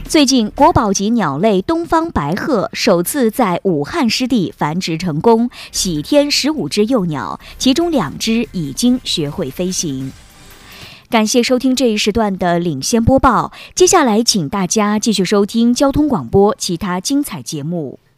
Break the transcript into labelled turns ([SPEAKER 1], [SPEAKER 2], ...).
[SPEAKER 1] 最近，国宝级鸟类东方白鹤首次在武汉湿地繁殖成功，喜添15只幼鸟，其中2只已经学会飞行。感谢收听这一时段的领先播报，接下来请大家继续收听交通广播其他精彩节目。